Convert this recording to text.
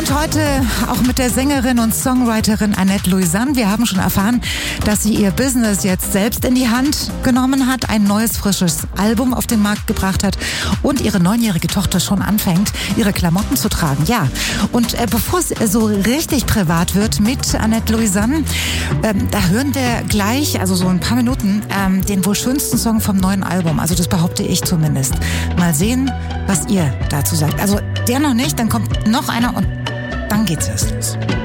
Und heute auch mit der Sängerin und Songwriterin Annette Louisanne. Wir haben schon erfahren, dass sie ihr Business jetzt selbst in die Hand genommen hat, ein neues, frisches Album auf den Markt gebracht hat und ihre 9-jährige Tochter schon anfängt, ihre Klamotten zu tragen. Ja, und bevor es so richtig privat wird mit Annette Louisanne, da hören wir gleich, also so ein paar Minuten, den wohl schönsten Song vom neuen Album. Also das behaupte ich zumindest. Mal sehen, was ihr dazu sagt. Also der noch nicht, dann kommt noch einer und dann geht's erst los.